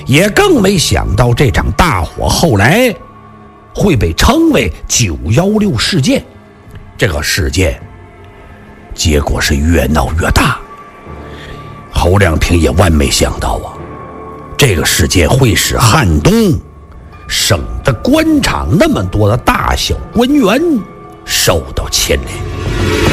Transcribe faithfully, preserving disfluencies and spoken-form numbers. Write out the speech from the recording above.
也更没想到这场大火后来会被称为九一六事件。这个事件结果是越闹越大，侯亮平也万没想到啊，这个事件会使汉东省的官场那么多的大小官员受到牵连。